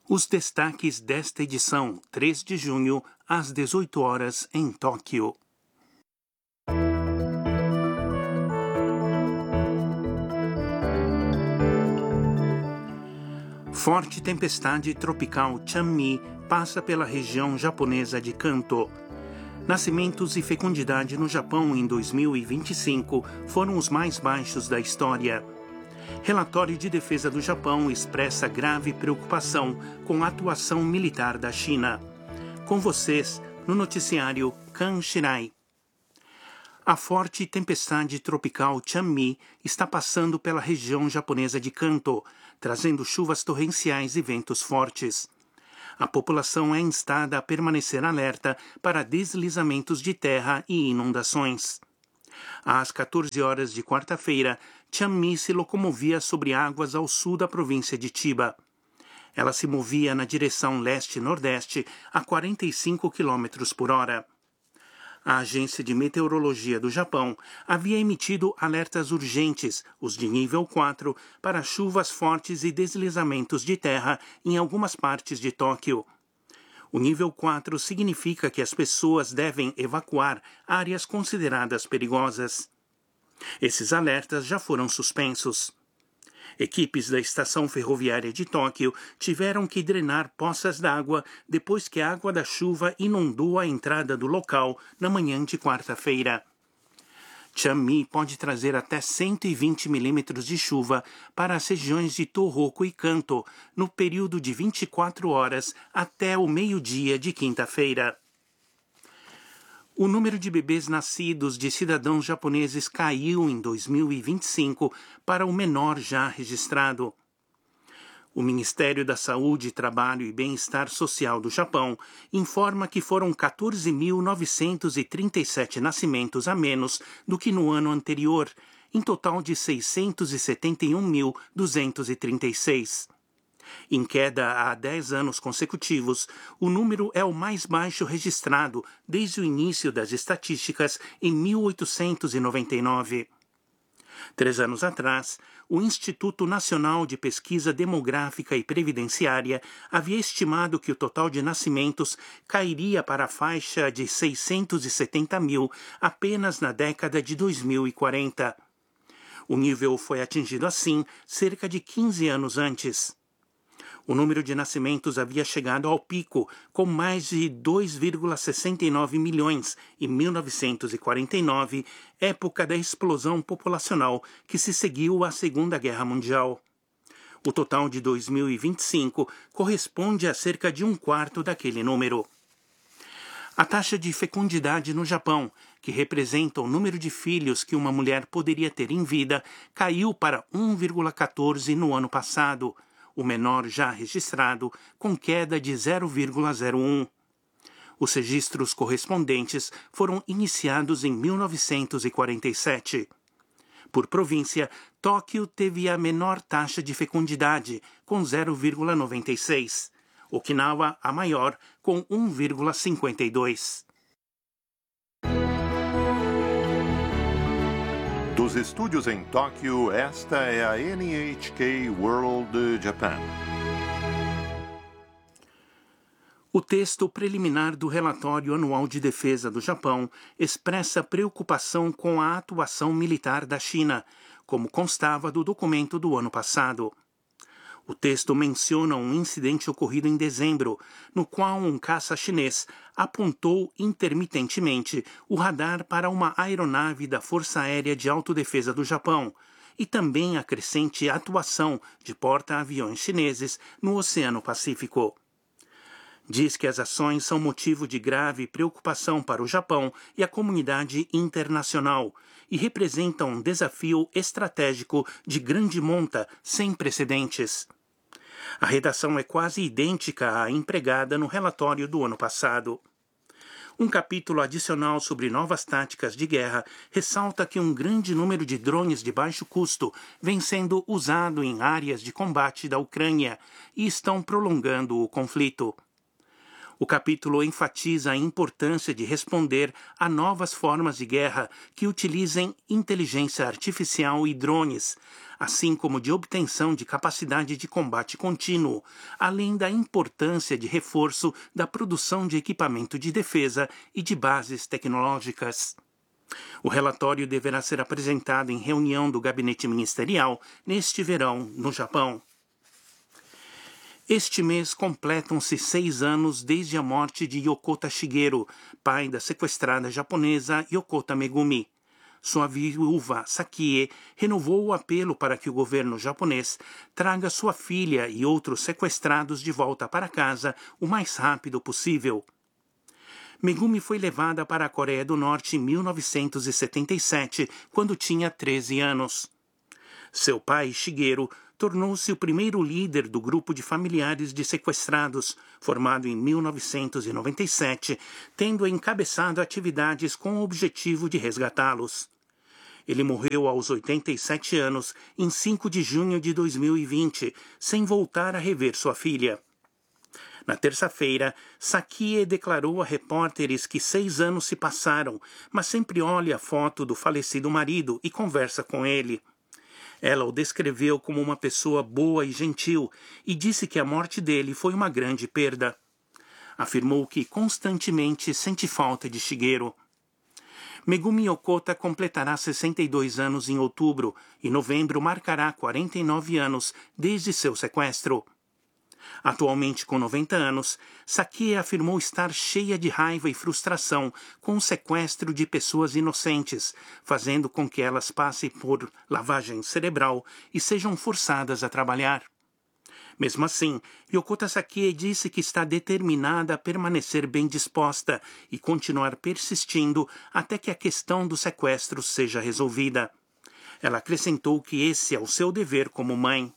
Os destaques desta edição, 3 de junho, às 18 horas, em Tóquio. Forte tempestade tropical Chunmi passa pela região japonesa de Kanto. Nascimentos e fecundidade no Japão em 2025 foram os mais baixos da história. Relatório de Defesa do Japão expressa grave preocupação com a atuação militar da China. Com vocês, no noticiário Kanshirai. A forte tempestade tropical Chunmi está passando pela região japonesa de Kanto, trazendo chuvas torrenciais e ventos fortes. A população é instada a permanecer alerta para deslizamentos de terra e inundações. Às 14 horas de quarta-feira, Chunmi se locomovia sobre águas ao sul da província de Chiba. Ela se movia na direção leste-nordeste a 45 km por hora. A Agência de Meteorologia do Japão havia emitido alertas urgentes, os de nível 4, para chuvas fortes e deslizamentos de terra em algumas partes de Tóquio. O nível 4 significa que as pessoas devem evacuar áreas consideradas perigosas. Esses alertas já foram suspensos. Equipes da estação ferroviária de Tóquio tiveram que drenar poças d'água depois que a água da chuva inundou a entrada do local na manhã de quarta-feira. Chunmi pode trazer até 120 milímetros de chuva para as regiões de Tohoku e Kanto no período de 24 horas até o meio-dia de quinta-feira. O número de bebês nascidos de cidadãos japoneses caiu em 2025 para o menor já registrado. O Ministério da Saúde, Trabalho e Bem-Estar Social do Japão informa que foram 14.937 nascimentos a menos do que no ano anterior, em total de 671.236. Em queda há 10 anos consecutivos, o número é o mais baixo registrado desde o início das estatísticas em 1899. 3 anos atrás, o Instituto Nacional de Pesquisa Demográfica e Previdenciária havia estimado que o total de nascimentos cairia para a faixa de 670 mil apenas na década de 2040. O nível foi atingido assim cerca de 15 anos antes. O número de nascimentos havia chegado ao pico, com mais de 2,69 milhões em 1949, época da explosão populacional que se seguiu à Segunda Guerra Mundial. O total de 2025 corresponde a cerca de um quarto daquele número. A taxa de fecundidade no Japão, que representa o número de filhos que uma mulher poderia ter em vida, caiu para 1,14 no ano passado, o menor já registrado, com queda de 0,01. Os registros correspondentes foram iniciados em 1947. Por província, Tóquio teve a menor taxa de fecundidade, com 0,96. Okinawa, a maior, com 1,52. Dos estúdios em Tóquio, esta é a NHK World Japan. O texto preliminar do Relatório Anual de Defesa do Japão expressa preocupação com a atuação militar da China, como constava do documento do ano passado. O texto menciona um incidente ocorrido em dezembro, no qual um caça chinês apontou intermitentemente o radar para uma aeronave da Força Aérea de Autodefesa do Japão e também a crescente atuação de porta-aviões chineses no Oceano Pacífico. Diz que as ações são motivo de grave preocupação para o Japão e a comunidade internacional e representam um desafio estratégico de grande monta sem precedentes. A redação é quase idêntica à empregada no relatório do ano passado. Um capítulo adicional sobre novas táticas de guerra ressalta que um grande número de drones de baixo custo vem sendo usado em áreas de combate da Ucrânia e estão prolongando o conflito. O capítulo enfatiza a importância de responder a novas formas de guerra que utilizem inteligência artificial e drones, assim como de obtenção de capacidade de combate contínuo, além da importância de reforço da produção de equipamento de defesa e de bases tecnológicas. O relatório deverá ser apresentado em reunião do gabinete ministerial neste verão, no Japão. Este mês completam-se 6 anos desde a morte de Yokota Shigeru, pai da sequestrada japonesa Yokota Megumi. Sua viúva, Sakie, renovou o apelo para que o governo japonês traga sua filha e outros sequestrados de volta para casa o mais rápido possível. Megumi foi levada para a Coreia do Norte em 1977, quando tinha 13 anos. Seu pai, Shigeru, tornou-se o primeiro líder do grupo de familiares de sequestrados, formado em 1997, tendo encabeçado atividades com o objetivo de resgatá-los. Ele morreu aos 87 anos, em 5 de junho de 2020, sem voltar a rever sua filha. Na terça-feira, Sakie declarou a repórteres que 6 anos se passaram, mas sempre olha a foto do falecido marido e conversa com ele. Ela o descreveu como uma pessoa boa e gentil e disse que a morte dele foi uma grande perda. Afirmou que constantemente sente falta de Shigeru. Megumi Yokota completará 62 anos em outubro e novembro marcará 49 anos desde seu sequestro. Atualmente com 90 anos, Sakie afirmou estar cheia de raiva e frustração com o sequestro de pessoas inocentes, fazendo com que elas passem por lavagem cerebral e sejam forçadas a trabalhar. Mesmo assim, Yokota Sakie disse que está determinada a permanecer bem disposta e continuar persistindo até que a questão do sequestro seja resolvida. Ela acrescentou que esse é o seu dever como mãe.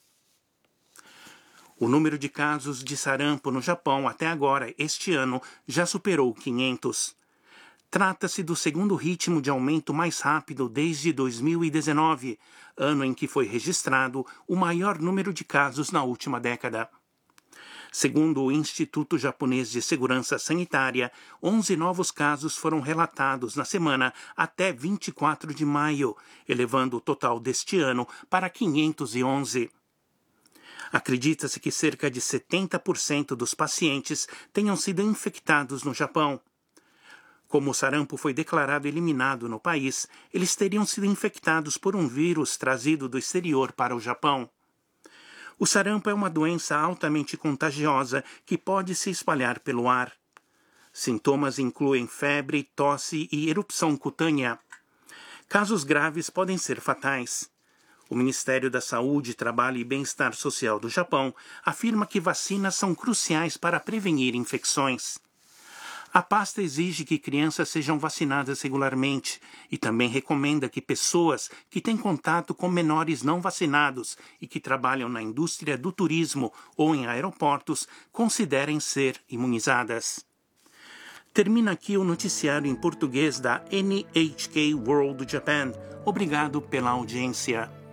O número de casos de sarampo no Japão até agora, este ano, já superou 500. Trata-se do segundo ritmo de aumento mais rápido desde 2019, ano em que foi registrado o maior número de casos na última década. Segundo o Instituto Japonês de Segurança Sanitária, 11 novos casos foram relatados na semana até 24 de maio, elevando o total deste ano para 511. Acredita-se que cerca de 70% dos pacientes tenham sido infectados no Japão. Como o sarampo foi declarado eliminado no país, eles teriam sido infectados por um vírus trazido do exterior para o Japão. O sarampo é uma doença altamente contagiosa que pode se espalhar pelo ar. Sintomas incluem febre, tosse e erupção cutânea. Casos graves podem ser fatais. O Ministério da Saúde, Trabalho e Bem-Estar Social do Japão afirma que vacinas são cruciais para prevenir infecções. A pasta exige que crianças sejam vacinadas regularmente e também recomenda que pessoas que têm contato com menores não vacinados e que trabalham na indústria do turismo ou em aeroportos considerem ser imunizadas. Termina aqui o noticiário em português da NHK World Japan. Obrigado pela audiência.